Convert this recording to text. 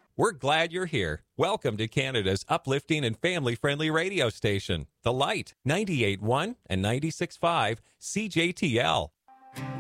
We're glad you're here. Welcome to Canada's uplifting and family-friendly radio station, The Light, 98.1 and 96.5 CJTL.